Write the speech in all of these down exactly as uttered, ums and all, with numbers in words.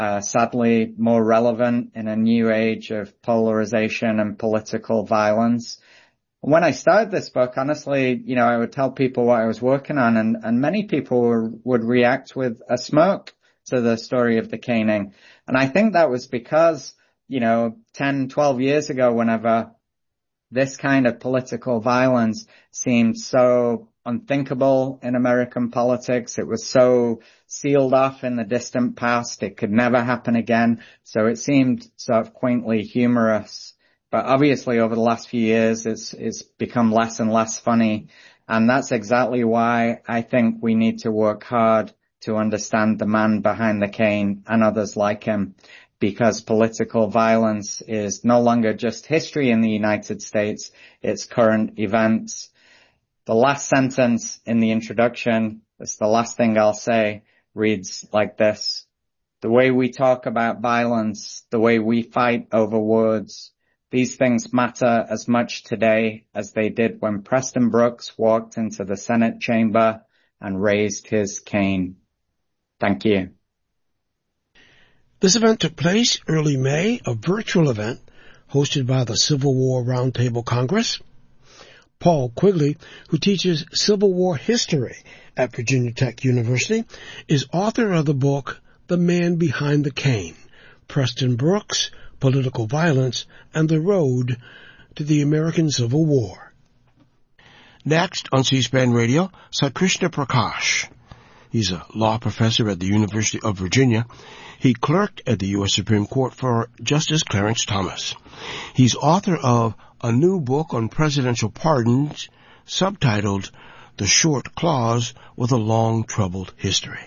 uh, sadly more relevant in a new age of polarization and political violence. When I started this book, honestly, you know, I would tell people what I was working on, and, and many people were, would react with a smirk to the story of the caning. And I think that was because, you know, ten, twelve years ago, whenever this kind of political violence seemed so unthinkable in American politics, it was so sealed off in the distant past, it could never happen again. So it seemed sort of quaintly humorous. But obviously over the last few years, it's, it's become less and less funny. And that's exactly why I think we need to work hard to understand the man behind the cane and others like him, because political violence is no longer just history in the United States, it's current events. The last sentence in the introduction, it's the last thing I'll say, reads like this. The way we talk about violence, the way we fight over words, these things matter as much today as they did when Preston Brooks walked into the Senate chamber and raised his cane. Thank you. This event took place early May, a virtual event hosted by the Civil War Roundtable Congress. Paul Quigley, who teaches Civil War history at Virginia Tech University, is author of the book The Man Behind the Cane, Preston Brooks, Political Violence, and the Road to the American Civil War. Next on C-SPAN Radio, Sir Krishna Prakash. He's a law professor at the University of Virginia. He clerked at the U S Supreme Court for Justice Clarence Thomas. He's author of a new book on presidential pardons, subtitled The Short Clause with a Long Troubled History.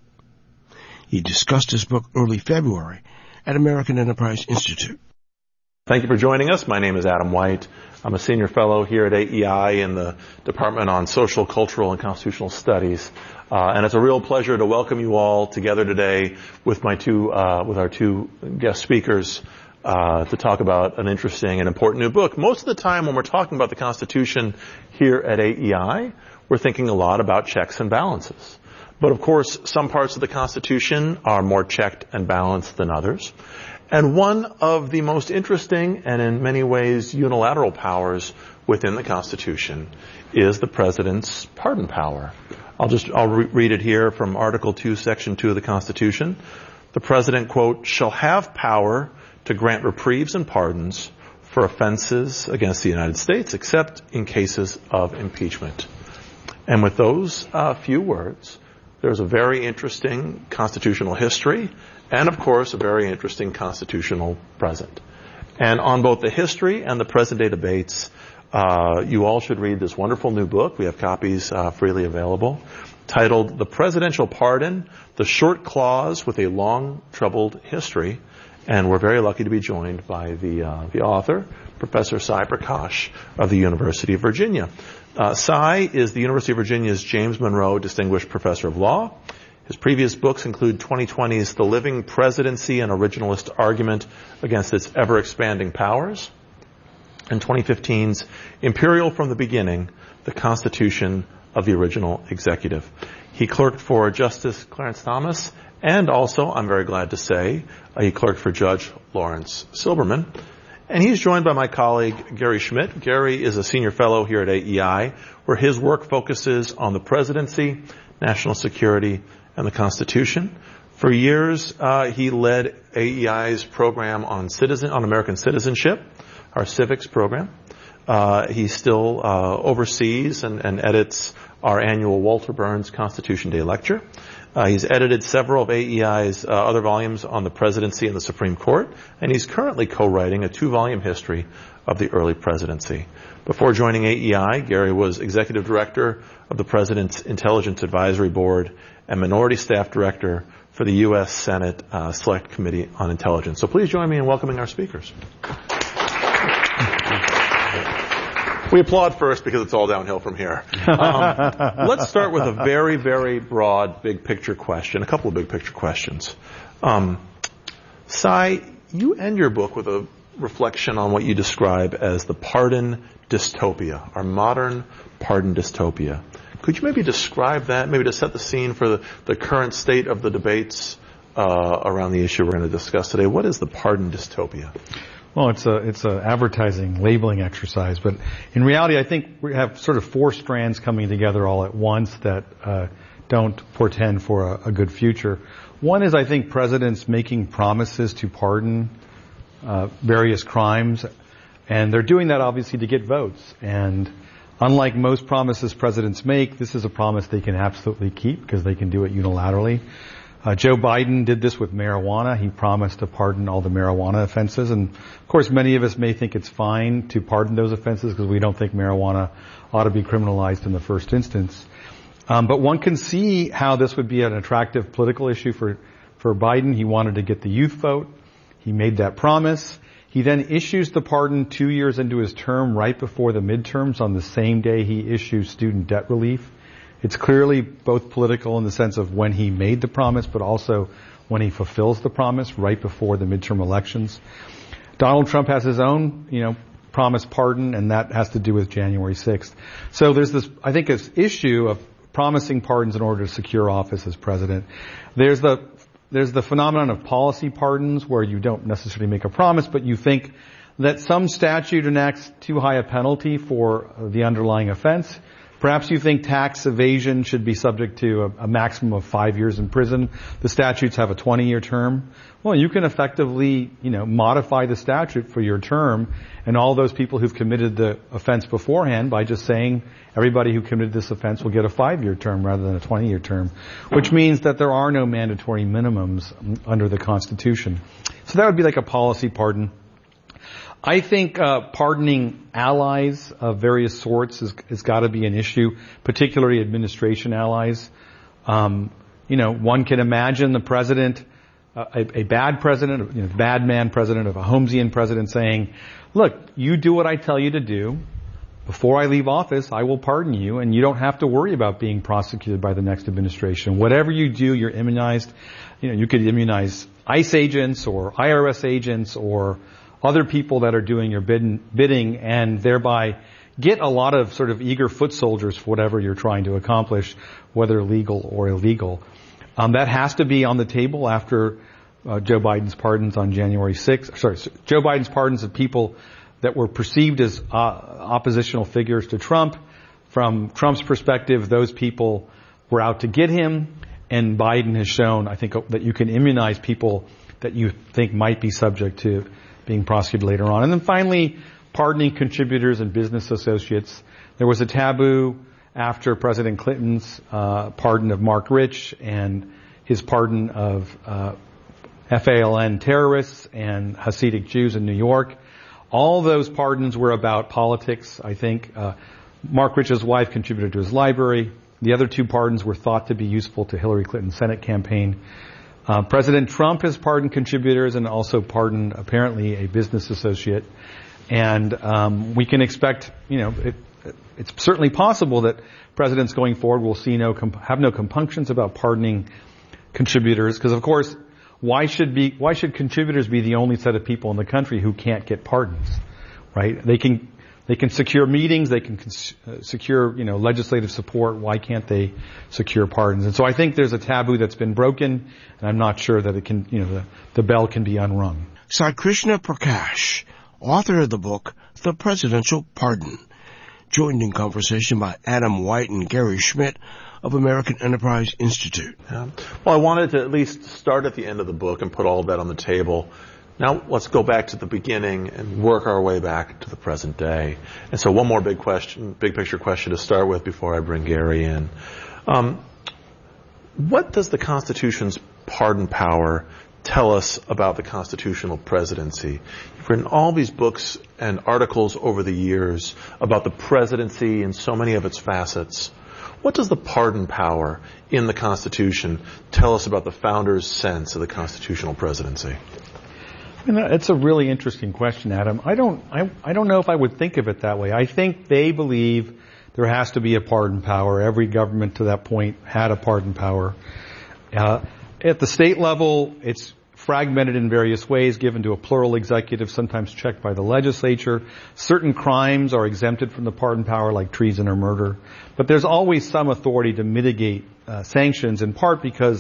He discussed his book early February at American Enterprise Institute. Thank you for joining us. My name is Adam White. I'm a senior fellow here at A E I in the Department on Social, Cultural, and Constitutional Studies. Uh, and it's a real pleasure to welcome you all together today with my two, uh, with our two guest speakers, uh, to talk about an interesting and important new book. Most of the time when we're talking about the Constitution here at A E I, we're thinking a lot about checks and balances. But of course, some parts of the Constitution are more checked and balanced than others. And one of the most interesting and in many ways unilateral powers within the Constitution is the President's pardon power. I'll just, I'll re- read it here from Article two, Section two of the Constitution. The President, quote, shall have power to grant reprieves and pardons for offenses against the United States, except in cases of impeachment. And with those uh, few words, there's a very interesting constitutional history and, of course, a very interesting constitutional present. And on both the history and the present-day debates, uh, you all should read this wonderful new book. We have copies uh, freely available, titled The Presidential Pardon, The Short Clause with a Long Troubled History. And we're very lucky to be joined by the, uh, the author, Professor Sai Prakash of the University of Virginia. Uh, Sai is the University of Virginia's James Monroe Distinguished Professor of Law. His previous books include twenty twenty's The Living Presidency, an Originalist Argument Against Its Ever-Expanding Powers, and twenty fifteen's Imperial from the Beginning, The Constitution of the Original Executive. He clerked for Justice Clarence Thomas, and also, I'm very glad to say, uh, he clerked for Judge Lawrence Silberman. And he's joined by my colleague, Gary Schmidt. Gary is a senior fellow here at A E I, where his work focuses on the presidency, national security, and the Constitution. For years, uh, he led A E I's program on citizen, on American citizenship, our civics program. Uh, he still uh, oversees and, and edits our annual Walter Burns Constitution Day lecture. Uh, he's edited several of A E I's uh, other volumes on the presidency and the Supreme Court, and he's currently co-writing a two-volume history of the early presidency. Before joining A E I, Gary was executive director of the President's Intelligence Advisory Board and minority staff director for the U S Senate uh, Select Committee on Intelligence. So please join me in welcoming our speakers. We applaud first because it's all downhill from here. Um, let's start with a very, very broad, big-picture question, a couple of big-picture questions. Um, Sai, you end your book with a reflection on what you describe as the pardon dystopia, our modern pardon dystopia. Could you maybe describe that, maybe to set the scene for the, the current state of the debates uh, around the issue we're going to discuss today. What is the pardon dystopia? Well, it's a it's a advertising labeling exercise, but in reality, I think we have sort of four strands coming together all at once that uh, don't portend for a, a good future. One is, I think, presidents making promises to pardon uh, various crimes, and they're doing that obviously to get votes. And unlike most promises presidents make, this is a promise they can absolutely keep because they can do it unilaterally. Uh, Joe Biden did this with marijuana. He promised to pardon all the marijuana offenses. And, of course, many of us may think it's fine to pardon those offenses because we don't think marijuana ought to be criminalized in the first instance. Um, but one can see how this would be an attractive political issue for, for Biden. He wanted to get the youth vote. He made that promise. He then issues the pardon two years into his term right before the midterms on the same day he issues student debt relief. It's clearly both political in the sense of when he made the promise, but also when he fulfills the promise right before the midterm elections. Donald Trump has his own, you know, promised pardon, and that has to do with January sixth. So there's this, I think, this issue of promising pardons in order to secure office as president. There's the, there's the phenomenon of policy pardons where you don't necessarily make a promise, but you think that some statute enacts too high a penalty for the underlying offense. Perhaps you think tax evasion should be subject to a, a maximum of five years in prison. The statutes have a twenty-year term. Well, you can effectively, you know, modify the statute for your term and all those people who've committed the offense beforehand by just saying everybody who committed this offense will get a five-year term rather than a twenty-year term, which means that there are no mandatory minimums under the Constitution. So that would be like a policy pardon. I think uh, pardoning allies of various sorts has, has got to be an issue, particularly administration allies. Um, you know, one can imagine the president, uh, a, a bad president, you know, bad man president of a Holmesian president saying, look, you do what I tell you to do. Before I leave office, I will pardon you, and you don't have to worry about being prosecuted by the next administration. Whatever you do, you're immunized. You know, you could immunize ICE agents or I R S agents or other people that are doing your bidding and thereby get a lot of sort of eager foot soldiers for whatever you're trying to accomplish, whether legal or illegal. Um, that has to be on the table after uh, Joe Biden's pardons on January sixth. Sorry, Joe Biden's pardons of people that were perceived as uh, oppositional figures to Trump. From Trump's perspective, those people were out to get him, and Biden has shown, I think, that you can immunize people that you think might be subject to being prosecuted later on. And then finally, pardoning contributors and business associates. There was a taboo after President Clinton's uh, pardon of Mark Rich and his pardon of uh, F A L N terrorists and Hasidic Jews in New York. All those pardons were about politics, I think. Uh, Mark Rich's wife contributed to his library. The other two pardons were thought to be useful to Hillary Clinton's Senate campaign. Uh, President Trump has pardoned contributors and also pardoned apparently a business associate. And um, we can expect, you know, it, it's certainly possible that presidents going forward will see no comp- have no compunctions about pardoning contributors, because of course, why should be why should contributors be the only set of people in the country who can't get pardons, right? They can they can secure meetings, they can cons- uh, secure, you know, legislative support. Why can't they secure pardons? And so I think there's a taboo that's been broken, and I'm not sure that it can, you know, the, the bell can be unrung. Sai Krishna Prakash, author of the book The Presidential Pardon, joined in conversation by Adam White and Gary Schmidt of American Enterprise Institute. Yeah. Well, I wanted to at least start at the end of the book and put all of that on the table. Now let's go back to the beginning and work our way back to the present day. And so one more big question, big picture question to start with before I bring Gary in. Um, what does the Constitution's pardon power tell us about the constitutional presidency? You've written all these books and articles over the years about the presidency and so many of its facets. What does the pardon power in the Constitution tell us about the founders' sense of the constitutional presidency? You know, it's a really interesting question, Adam. I don't, I, I don't know if I would think of it that way. I think they believe there has to be a pardon power. Every government to that point had a pardon power. Uh, at the state level, it's fragmented in various ways, given to a plural executive, sometimes checked by the legislature. Certain crimes are exempted from the pardon power, like treason or murder. But there's always some authority to mitigate uh, sanctions, in part because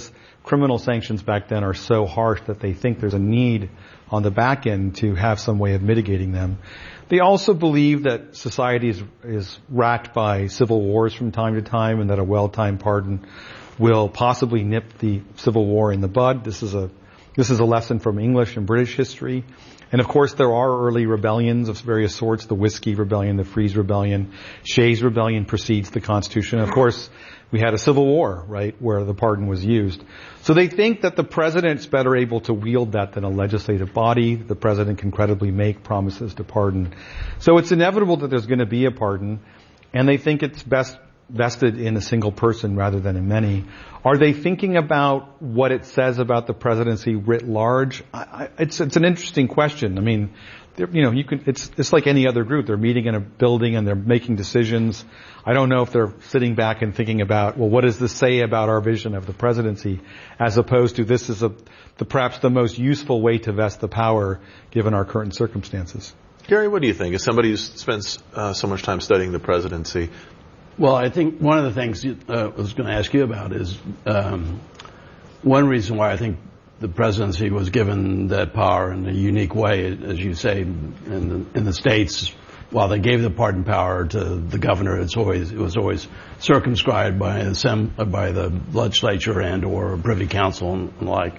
criminal sanctions back then are so harsh that they think there's a need on the back end to have some way of mitigating them. They also believe that society is, is racked by civil wars from time to time, and that a well-timed pardon will possibly nip the Civil War in the bud. This is a this is a lesson from English and British history. And of course, there are early rebellions of various sorts: the Whiskey Rebellion, the Freeze Rebellion. Shays Rebellion precedes the Constitution. And of course, we had a civil war, right, where the pardon was used. So they think that the president's better able to wield that than a legislative body. The president can credibly make promises to pardon. So it's inevitable that there's going to be a pardon, and they think it's best vested in a single person rather than in many. Are they thinking about what it says about the presidency writ large? I, I, it's it's an interesting question. I mean, you know, you can. It's it's like any other group. They're meeting in a building and they're making decisions. I don't know if they're sitting back and thinking about, well, what does this say about our vision of the presidency, as opposed to this is a the perhaps the most useful way to vest the power given our current circumstances. Gary, what do you think? As somebody who spends uh, so much time studying the presidency. Well, I think one of the things uh, I was going to ask you about is um, one reason why I think the presidency was given that power in a unique way, as you say, in the, in the states. While they gave the pardon power to the governor, it's always it was always circumscribed by the by the legislature and or privy council and the like,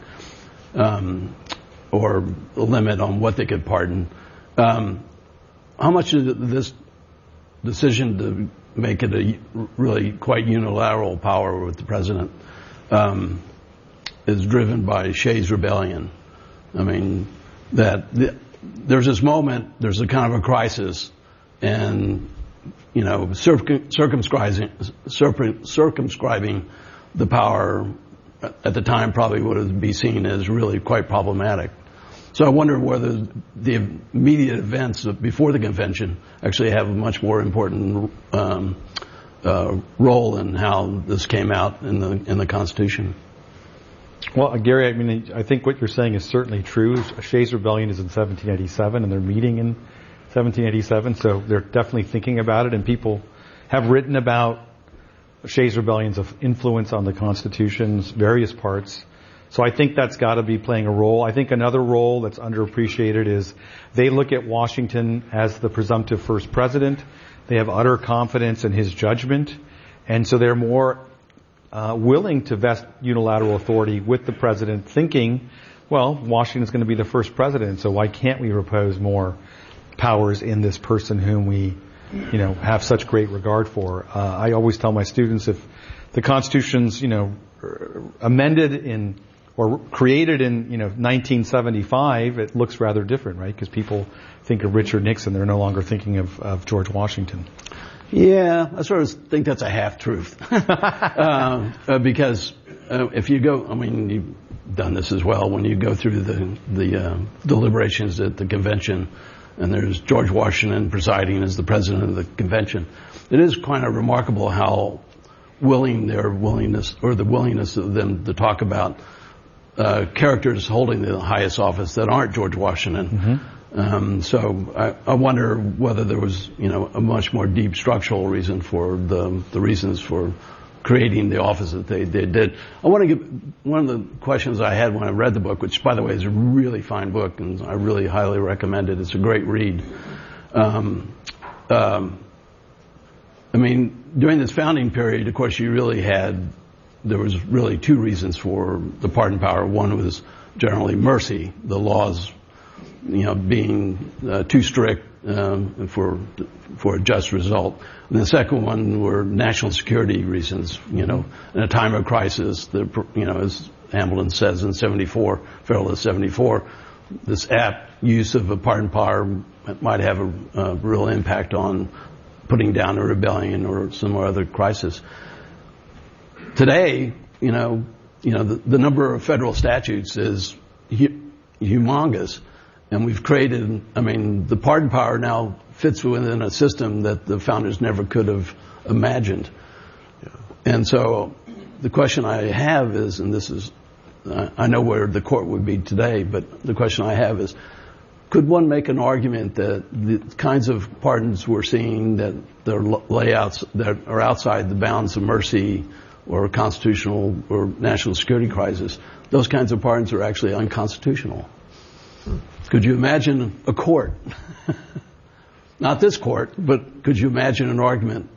um, or a limit on what they could pardon. Um, how much of this decision to make it a really quite unilateral power with the president um, is driven by Shays Rebellion? I mean, that the, there's this moment, there's a kind of a crisis, and you know, circum, circumscribing, circumscribing the power at the time probably would be seen as really quite problematic. So I wonder whether the immediate events before the convention actually have a much more important um, uh, role in how this came out in the in the Constitution. Well, Gary, I mean, I think what you're saying is certainly true. Shays Rebellion is in seventeen eighty-seven, and they're meeting in seventeen eighty-seven, so they're definitely thinking about it, and people have written about Shays Rebellion's influence on the Constitution's various parts. So I think that's got to be playing a role. I think another role that's underappreciated is they look at Washington as the presumptive first president. They have utter confidence in his judgment, and so they're more uh, willing to vest unilateral authority with the president, thinking, well, Washington's going to be the first president, so why can't we repose more powers in this person whom we, you know, have such great regard for? Uh, I always tell my students, if the Constitution's, you know, amended in or created in, you know, nineteen seventy-five, it looks rather different, right? Because people think of Richard Nixon, they're no longer thinking of, of George Washington. Yeah, I sort of think that's a half-truth. uh, uh, because uh, if you go, I mean, you've done this as well, when you go through the, the uh, deliberations at the convention, and there's George Washington presiding as the president of the convention, it is kind of remarkable how willing their willingness, or the willingness of them to talk about uh, characters holding the highest office that aren't George Washington. Mm-hmm. Um, so I, I wonder whether there was, you know, a much more deep structural reason for the the reasons for creating the office that they, they did. I want to give one of the questions I had when I read the book, which, by the way, is a really fine book, and I really highly recommend it. It's a great read. Um, um, I mean, during this founding period, of course, you really had, there was really two reasons for the pardon power. One was generally mercy, the laws, you know, being uh, too strict um, for for a just result. And the second one were national security reasons. You know, in a time of crisis, the, you know, as Hamilton says in seventy-four, Federalist seventy-four, this apt use of a pardon power might have a, a real impact on putting down a rebellion or some other crisis. Today, you know, you know, the, the number of federal statutes is hu- humongous, and we've created, I mean, the pardon power now fits within a system that the founders never could have imagined. Yeah. And so the question I have is, and this is, uh, I know where the court would be today, but the question I have is, could one make an argument that the kinds of pardons we're seeing, that their layouts that are outside the bounds of mercy, or a constitutional or national security crisis, those kinds of pardons are actually unconstitutional. Could you imagine a court, not this court, but could you imagine an argument?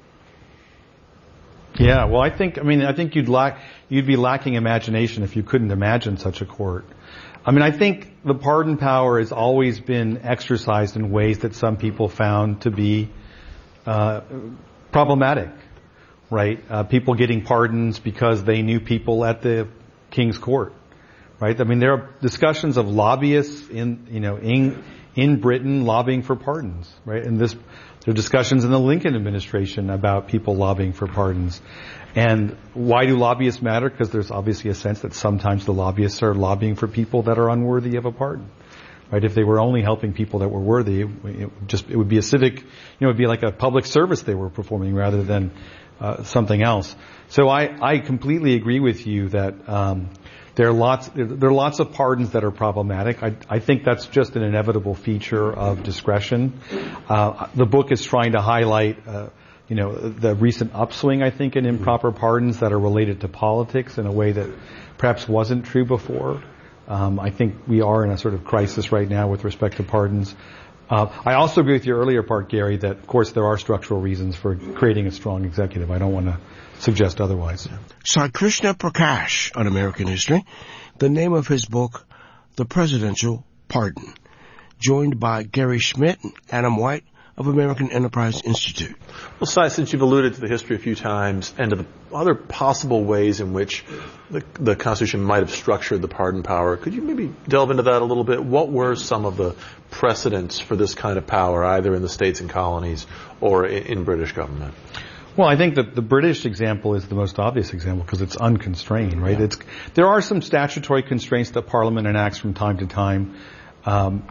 Yeah, well, I think, I mean, I think you'd lack, you'd be lacking imagination if you couldn't imagine such a court. I mean, I think the pardon power has always been exercised in ways that some people found to be uh, problematic, right? Uh, people getting pardons because they knew people at the king's court, right? I mean, there are discussions of lobbyists in, you know, in, in Britain lobbying for pardons, right? And this, there are discussions in the Lincoln administration about people lobbying for pardons. And why do lobbyists matter? Because there's obviously a sense that sometimes the lobbyists are lobbying for people that are unworthy of a pardon, right? If they were only helping people that were worthy, it would just, it would be a civic, you know, it would be like a public service they were performing rather than uh, something else. So I, I completely agree with you that, um, there are lots, there are lots of pardons that are problematic. I, I think that's just an inevitable feature of discretion. Uh, the book is trying to highlight, uh, you know, the recent upswing, I think, in improper pardons that are related to politics in a way that perhaps wasn't true before. Um, I think we are in a sort of crisis right now with respect to pardons. Uh, I also agree with your earlier part, Gary, that of course there are structural reasons for creating a strong executive. I don't want to suggest otherwise. Sir Krishna Prakash on American History, the name of his book, The Presidential Pardon, joined by Gary Schmidt and Adam White of American Enterprise Institute. Well, Si, since you've alluded to the history a few times and to the other possible ways in which the, the Constitution might have structured the pardon power, could you maybe delve into that a little bit? What were some of the precedents for this kind of power, either in the states and colonies or in, in British government? Well, I think that the British example is the most obvious example because it's unconstrained, right? Yeah. It's, there are some statutory constraints that Parliament enacts from time to time. Um,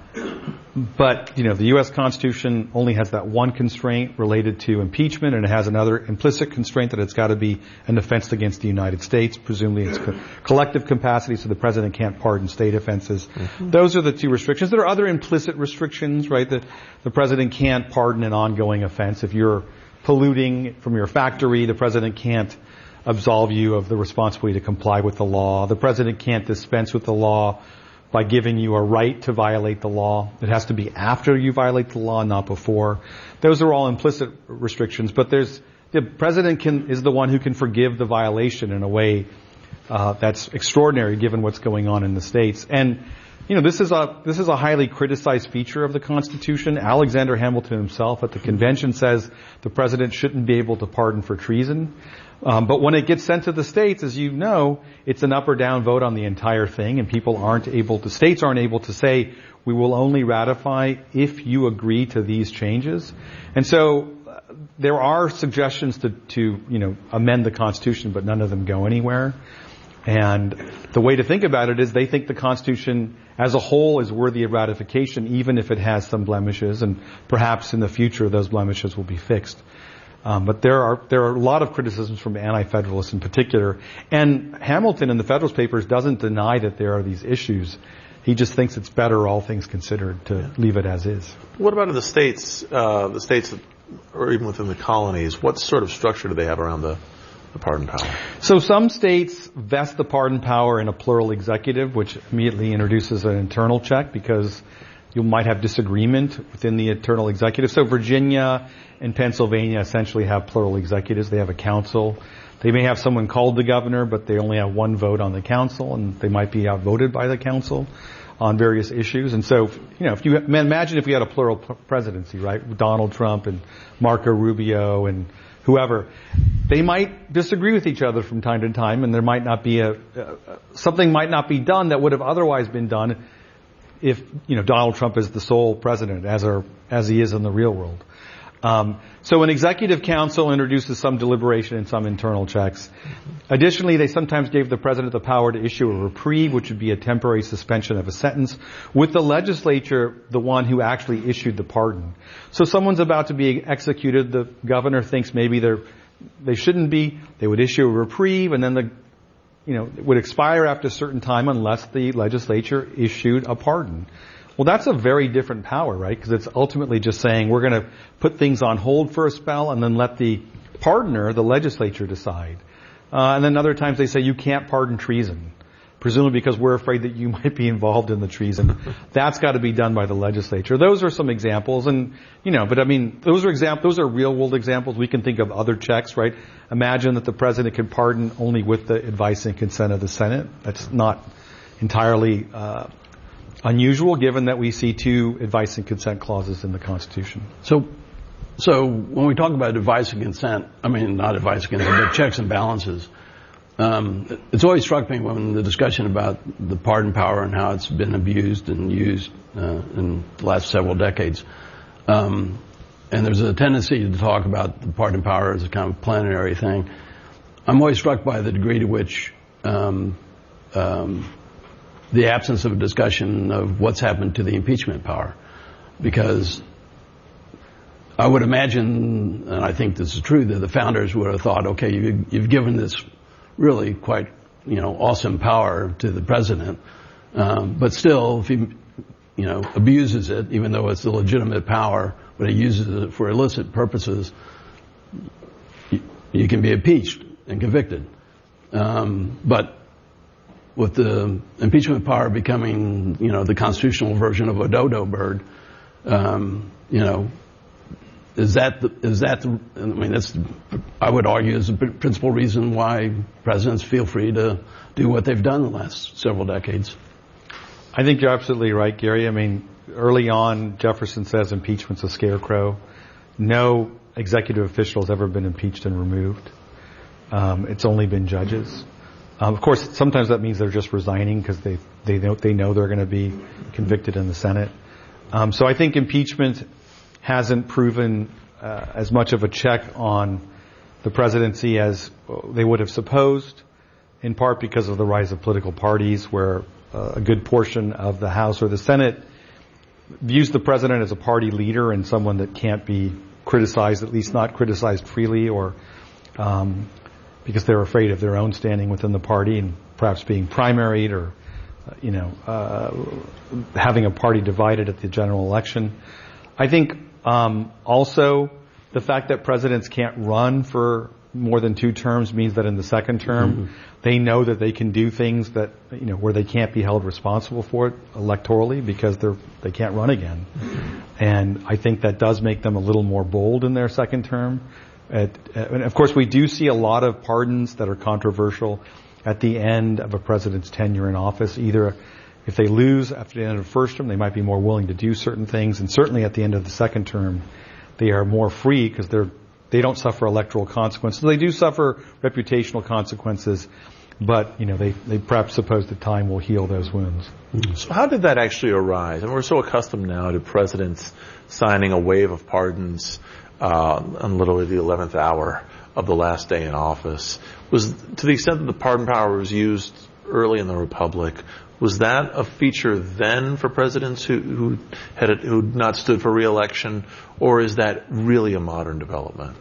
but, you know, the U S Constitution only has that one constraint related to impeachment, and it has another implicit constraint that it's got to be an offense against the United States. Presumably it's co- collective capacity, so the president can't pardon state offenses. Mm-hmm. Those are the two restrictions. There are other implicit restrictions, right? The, the president can't pardon an ongoing offense. If you're polluting from your factory, the president can't absolve you of the responsibility to comply with the law. The president can't dispense with the law by giving you a right to violate the law. It has to be after you violate the law, not before. Those are all implicit restrictions, but there's, the president can, is the one who can forgive the violation in a way, uh, that's extraordinary given what's going on in the states. And, you know, this is a, this is a highly criticized feature of the Constitution. Alexander Hamilton himself at the convention says the president shouldn't be able to pardon for treason. Um, but when it gets sent to the states, as you know, it's an up or down vote on the entire thing, and people aren't able to, states aren't able to say, we will only ratify if you agree to these changes. And so uh, there are suggestions to, to, you know, amend the Constitution, but none of them go anywhere. And the way to think about it is they think the Constitution as a whole is worthy of ratification, even if it has some blemishes, and perhaps in the future those blemishes will be fixed. Um, but there are there are a lot of criticisms from anti-federalists in particular. And Hamilton in the Federalist Papers doesn't deny that there are these issues. He just thinks it's better, all things considered, to leave it as is. What about in the states, uh, the states, or even within the colonies? What sort of structure do they have around the, the pardon power? So some states vest the pardon power in a plural executive, which immediately introduces an internal check because you might have disagreement within the internal executive. So Virginia and Pennsylvania essentially have plural executives. They have a council. They may have someone called the governor, but they only have one vote on the council, and they might be outvoted by the council on various issues. And so, you know, if you imagine if we had a plural presidency, right? Donald Trump and Marco Rubio and whoever, they might disagree with each other from time to time, and there might not be a, uh, something might not be done that would have otherwise been done if, you know, Donald Trump is the sole president, as are, as he is in the real world. Um, so an executive council introduces some deliberation and some internal checks. Additionally, they sometimes gave the president the power to issue a reprieve, which would be a temporary suspension of a sentence, with the legislature the one who actually issued the pardon. So someone's about to be executed, the governor thinks maybe they're, they shouldn't be, they would issue a reprieve, and then the, you know, it would expire after a certain time unless the legislature issued a pardon. Well, that's a very different power, right? Because it's ultimately just saying we're going to put things on hold for a spell and then let the pardoner, the legislature, decide. Uh, and then other times they say you can't pardon treason, presumably because we're afraid that you might be involved in the treason. That's got to be done by the legislature. Those are some examples, and you know, but I mean, those are examples. Those are real world examples. We can think of other checks, right? Imagine that the president could pardon only with the advice and consent of the Senate. That's not entirely uh, unusual, given that we see two advice and consent clauses in the Constitution. So, so when we talk about advice and consent, I mean not advice and consent, but checks and balances. Um, it's always struck me when the discussion about the pardon power and how it's been abused and used uh, in the last several decades. Um, and there's a tendency to talk about the pardon power as a kind of planetary thing. I'm always struck by the degree to which um, um, the absence of a discussion of what's happened to the impeachment power. Because I would imagine, and I think this is true, that the founders would have thought, okay, you, you've given this really quite, you know, awesome power to the president. Um, but still, if he, you know, abuses it, even though it's a legitimate power, but he uses it for illicit purposes, you, you can be impeached and convicted. Um, but with the impeachment power becoming, you know, the constitutional version of a dodo bird, um, you know, Is that the, is that the, I mean, that's, I would argue, is the principal reason why presidents feel free to do what they've done the last several decades. I think you're absolutely right, Gary. I mean, early on, Jefferson says impeachment's a scarecrow. No executive official has ever been impeached and removed. Um, it's only been judges. Um, of course, sometimes that means they're just resigning because they they know, they know they're going to be convicted in the Senate. Um, so I think impeachment hasn't proven uh, as much of a check on the presidency as they would have supposed, in part because of the rise of political parties where uh, a good portion of the House or the Senate views the president as a party leader and someone that can't be criticized, at least not criticized freely, or um, because they're afraid of their own standing within the party and perhaps being primaried or, uh, you know, uh, having a party divided at the general election. I think Um, also, the fact that presidents can't run for more than two terms means that in the second term, mm-hmm. they know that they can do things that, you know, where they can't be held responsible for it electorally because they're, they can't run again. Mm-hmm. And I think that does make them a little more bold in their second term. At, and of course, we do see a lot of pardons that are controversial at the end of a president's tenure in office, either if they lose after the end of the first term, they might be more willing to do certain things. And certainly at the end of the second term, they are more free because they're, they don't suffer electoral consequences. They do suffer reputational consequences, but, you know, they, they perhaps suppose that time will heal those wounds. So how did that actually arise? And we're so accustomed now to presidents signing a wave of pardons, uh, on literally the eleventh hour of the last day in office. Was, to the extent that the pardon power was used early in the Republic, was that a feature then for presidents who, who had who not stood for re-election, or is that really a modern development?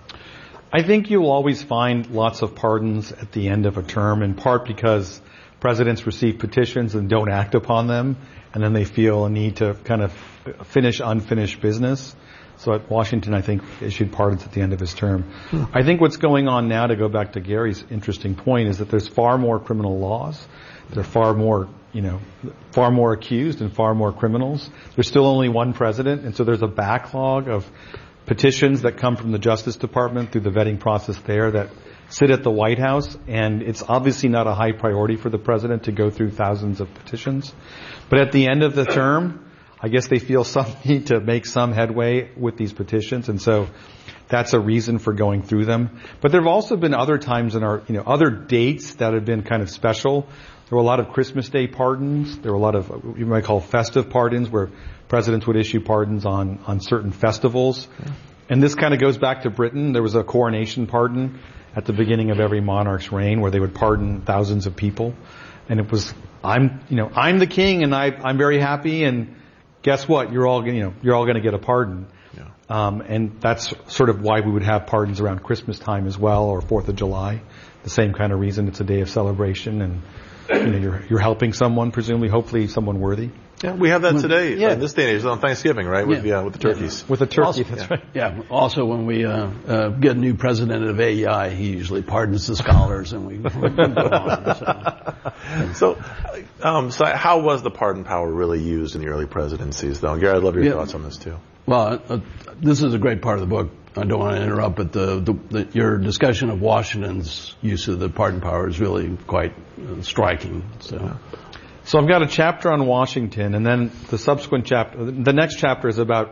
I think you'll always find lots of pardons at the end of a term, in part because presidents receive petitions and don't act upon them, and then they feel a need to kind of finish unfinished business. So at Washington, I think, issued pardons at the end of his term. Hmm. I think what's going on now, to go back to Gary's interesting point, is that there's far more criminal laws. There are far more, you know, far more accused and far more criminals. There's still only one president, and so there's a backlog of petitions that come from the Justice Department through the vetting process there that sit at the White House, and it's obviously not a high priority for the president to go through thousands of petitions. But at the end of the term, I guess they feel some need to make some headway with these petitions, and so that's a reason for going through them. But there have also been other times in our, you know, other dates that have been kind of special. There were a lot of Christmas Day pardons. There were a lot of what you might call festive pardons, where presidents would issue pardons on, on certain festivals. Yeah. And this kind of goes back to Britain. There was a coronation pardon at the beginning of every monarch's reign where they would pardon thousands of people. And it was, I'm, you know, I'm the king and I, I'm very happy, and guess what? You're all, you know, you're all going to get a pardon. Yeah. Um, and that's sort of why we would have pardons around Christmas time as well, or Fourth of July. The same kind of reason. It's a day of celebration, and you know, you're, you're helping someone, presumably, hopefully someone worthy. Yeah, we have that today. Yeah. In this day and age, on Thanksgiving, right? With, Yeah. yeah, with the turkeys. With a turkey, Also, that's yeah. right. Yeah. Also, when we uh, uh, get a new president of A E I, he usually pardons the scholars, and we, we go on. So. So, um, so how was the pardon power really used in the early presidencies, though? Gary, I'd love your Yeah. thoughts on this, too. Well, uh, this is a great part of the book. I don't want to interrupt, but the, the, the your discussion of Washington's use of the pardon power is really quite uh, striking. So. So I've got a chapter on Washington, and then the subsequent chapter, the next chapter is about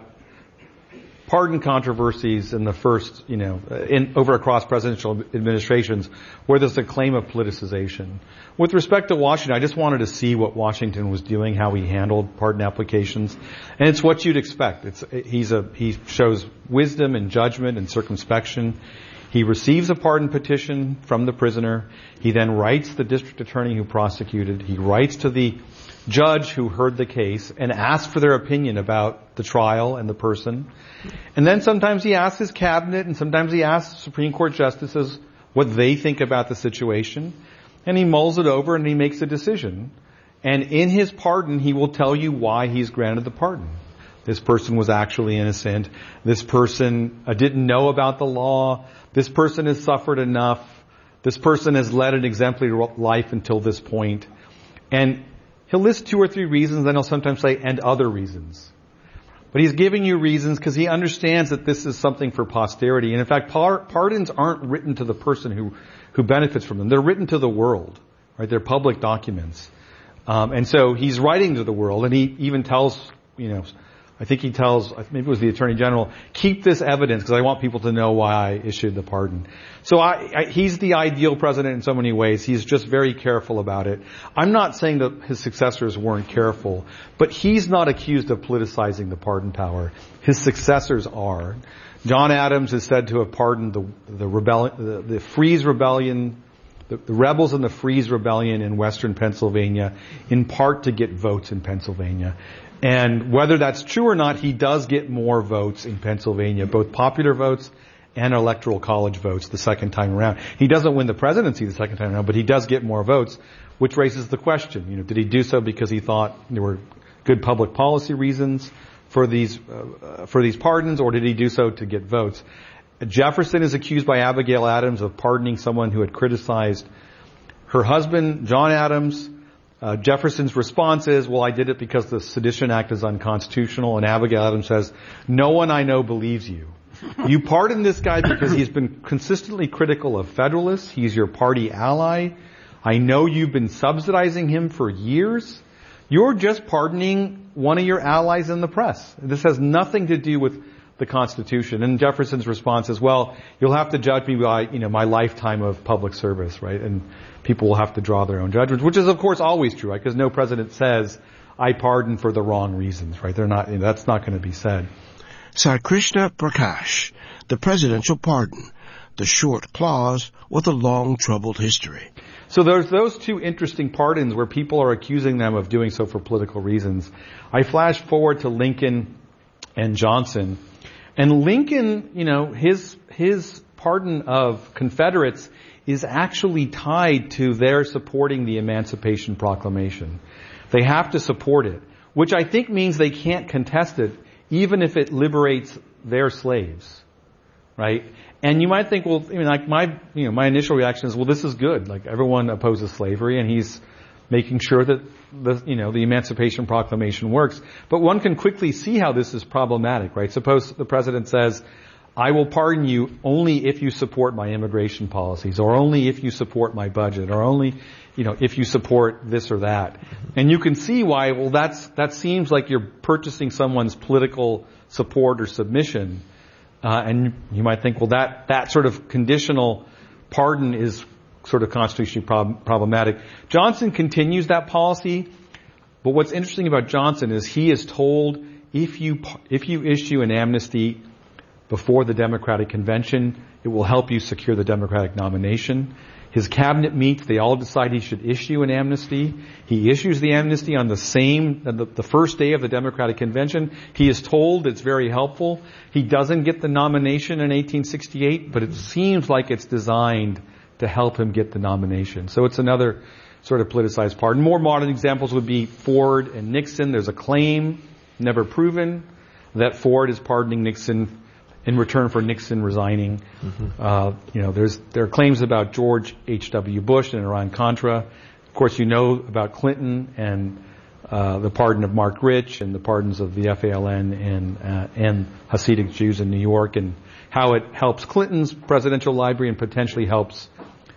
pardon controversies in the first, you know, in, over across presidential administrations where there's a claim of politicization. With respect to Washington, I just wanted to see what Washington was doing, how he handled pardon applications. And it's what you'd expect. It's, he's a, he shows wisdom and judgment and circumspection. He receives a pardon petition from the prisoner. He then writes the district attorney who prosecuted. He writes to the judge who heard the case and asks for their opinion about the trial and the person. And then sometimes he asks his cabinet, and sometimes he asks Supreme Court justices what they think about the situation. And he mulls it over and he makes a decision. And in his pardon, he will tell you why he's granted the pardon. This person was actually innocent. This person uh, didn't know about the law. This person has suffered enough. This person has led an exemplary life until this point. And he'll list two or three reasons, then he'll sometimes say, and other reasons. But he's giving you reasons because he understands that this is something for posterity. And in fact, par- pardons aren't written to the person who, who benefits from them. They're written to the world, right? They're public documents. Um, and so he's writing to the world, and he even tells, you know, I think he tells, maybe it was the Attorney General, keep this evidence because I want people to know why I issued the pardon. So I, I, he's the ideal president in so many ways. He's just very careful about it. I'm not saying that his successors weren't careful, but he's not accused of politicizing the pardon power. His successors are. John Adams is said to have pardoned the, the rebellion, the, the Freeze Rebellion, the, the rebels in the Freeze Rebellion in western Pennsylvania, in part to get votes in Pennsylvania. And whether that's true or not, he does get more votes in Pennsylvania, both popular votes and electoral college votes the second time around. He doesn't win the presidency the second time around, but he does get more votes, which raises the question, you know, did he do so because he thought there were good public policy reasons for these, uh, for these pardons, or did he do so to get votes? Jefferson is accused by Abigail Adams of pardoning someone who had criticized her husband, John Adams. Uh, Jefferson's response is, well, I did it because the Sedition Act is unconstitutional. And Abigail Adams says, no one I know believes you. You pardon this guy because he's been consistently critical of Federalists. He's your party ally. I know you've been subsidizing him for years. You're just pardoning one of your allies in the press. This has nothing to do with the Constitution. And Jefferson's response is, well, you'll have to judge me by, you know, my lifetime of public service, right? And people will have to draw their own judgments, which is, of course, always true, right? Because no president says, I pardon for the wrong reasons, right? They're not, you know, that's not going to be said. Sir Krishna Prakash, the presidential pardon, the short clause with a long troubled history. So there's those two interesting pardons where people are accusing them of doing so for political reasons. I flash forward to Lincoln and Johnson. And Lincoln, you know, his, his pardon of Confederates is actually tied to their supporting the Emancipation Proclamation. They have to support it, which I think means they can't contest it, even if it liberates their slaves, right? And you might think, well, I mean, like my, you know, my initial reaction is, well, this is good. Like everyone opposes slavery, and he's making sure that the, you know, the Emancipation Proclamation works. But one can quickly see how this is problematic, right? Suppose the president says, I will pardon you only if you support my immigration policies, or only if you support my budget, or only, you know, if you support this or that. And you can see why, well, that's, that seems like you're purchasing someone's political support or submission. Uh, and you might think, well, that, that sort of conditional pardon is sort of constitutionally prob- problematic. Johnson continues that policy, but what's interesting about Johnson is he is told if you, if you issue an amnesty before the Democratic Convention, it will help you secure the Democratic nomination. His cabinet meets, they all decide he should issue an amnesty. He issues the amnesty on the same, the, the first day of the Democratic Convention. He is told it's very helpful. He doesn't get the nomination in eighteen sixty-eight, but it seems like it's designed to help him get the nomination. So it's another sort of politicized pardon. More modern examples would be Ford and Nixon. There's a claim, never proven, that Ford is pardoning Nixon in return for Nixon resigning. Mm-hmm. Uh, you know, there's there are claims about George H W. Bush and Iran-Contra. Of course, you know about Clinton and uh, the pardon of Mark Rich and the pardons of the F A L N and uh, and Hasidic Jews in New York, and how it helps Clinton's presidential library and potentially helps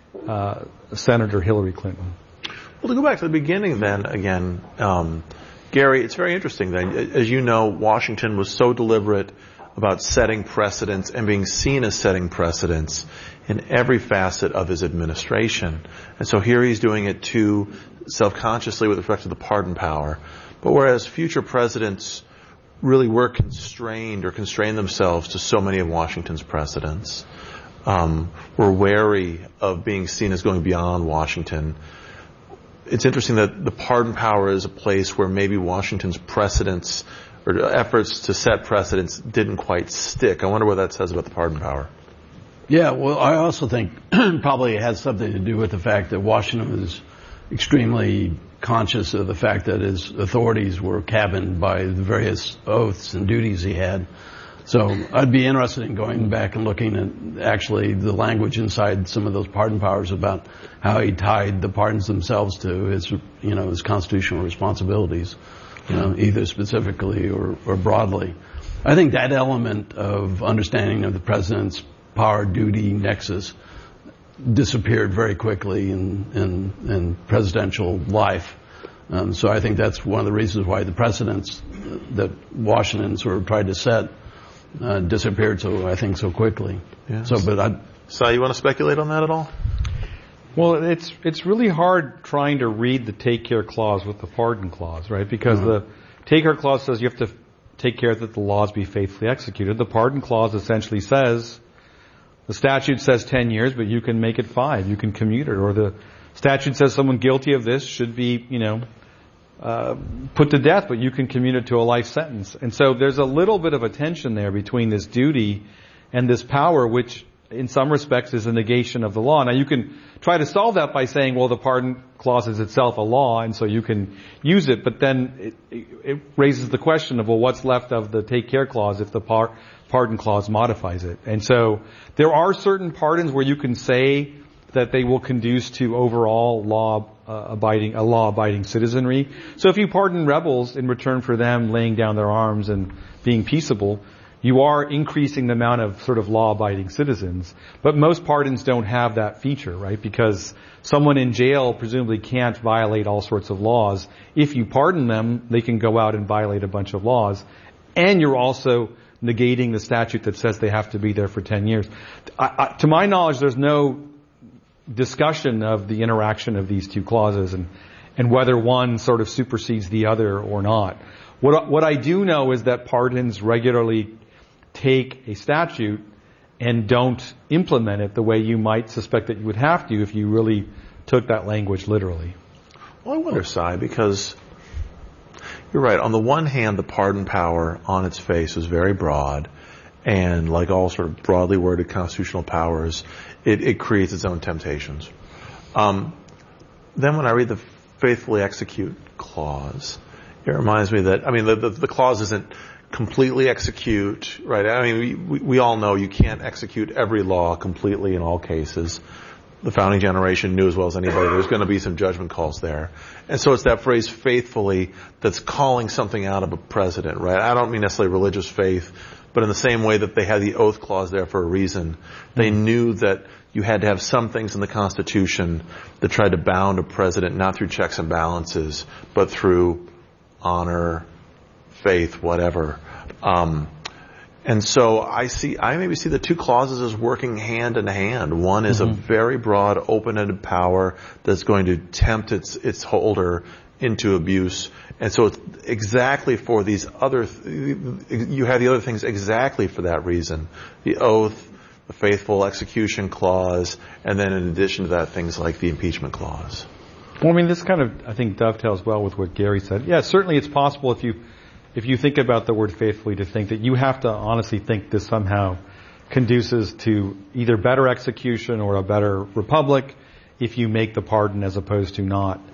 uh, Senator Hillary Clinton. Well, to go back to the beginning then again, um, Gary, it's very interesting then. As you know, Washington was so deliberate about setting precedents and being seen as setting precedents in every facet of his administration. And so here he's doing it too self-consciously with respect to the pardon power. But whereas future presidents really were constrained or constrained themselves to so many of Washington's precedents, um, were wary of being seen as going beyond Washington. It's interesting that the pardon power is a place where maybe Washington's precedents or efforts to set precedents didn't quite stick. I wonder what that says about the pardon power. Yeah, well, I also think probably it has something to do with the fact that Washington was extremely conscious of the fact that his authorities were cabined by the various oaths and duties he had. So I'd be interested in going back and looking at actually the language inside some of those pardon powers about how he tied the pardons themselves to his, you know, his constitutional responsibilities, you know, either specifically or, or broadly. I think that element of understanding of the president's power-duty nexus disappeared very quickly in, in, in presidential life. Um, so I think that's one of the reasons why the precedents that Washington sort of tried to set uh, disappeared so, I think, so quickly. Yes. So, but I. So you want to speculate on that at all? Well, it's it's really hard trying to read the take care clause with the pardon clause, right? Because mm-hmm. the take care clause says you have to take care that the laws be faithfully executed. The pardon clause essentially says the statute says ten years, but you can make it five. You can commute it. Or the statute says someone guilty of this should be, you know, uh, put to death, but you can commute it to a life sentence. And so there's a little bit of a tension there between this duty and this power, which in some respects is a negation of the law. Now you can try to solve that by saying, well, the pardon clause is itself a law, and so you can use it, but then it, it, it raises the question of, well, what's left of the take care clause if the par- pardon clause modifies it? And so there are certain pardons where you can say that they will conduce to overall law uh, abiding, a law abiding citizenry. So if you pardon rebels in return for them laying down their arms and being peaceable, you are increasing the amount of sort of law-abiding citizens. But most pardons don't have that feature, right? Because someone in jail presumably can't violate all sorts of laws. If you pardon them, they can go out and violate a bunch of laws. And you're also negating the statute that says they have to be there for ten years. I, I, to my knowledge, there's no discussion of the interaction of these two clauses and, and whether one sort of supersedes the other or not. What, what I do know is that pardons regularly take a statute and don't implement it the way you might suspect that you would have to if you really took that language literally. Well, I wonder, Cy, because you're right. On the one hand, the pardon power on its face is very broad, and like all sort of broadly worded constitutional powers, it, it creates its own temptations. Um, then when I read the faithfully execute clause, it reminds me that, I mean, the, the, the clause isn't completely execute, right? I mean, we, we, we all know you can't execute every law completely in all cases. The founding generation knew as well as anybody there's going to be some judgment calls there. And so it's that phrase faithfully that's calling something out of a president, right? I don't mean necessarily religious faith, but in the same way that they had the oath clause there for a reason. They knew that you had to have some things in the Constitution that tried to bound a president not through checks and balances, but through honor, faith, whatever. Um, and so I see, I maybe see the two clauses as working hand in hand. One is mm-hmm. a very broad, open-ended power that's going to tempt its its holder into abuse. And so it's exactly for these other, th- you have the other things exactly for that reason. The oath, the faithful execution clause, and then in addition to that, things like the impeachment clause. Well, I mean, this kind of, I think, dovetails well with what Gary said. Yeah, certainly it's possible if you if you think about the word faithfully to think that you have to honestly think this somehow conduces to either better execution or a better republic if you make the pardon as opposed to not.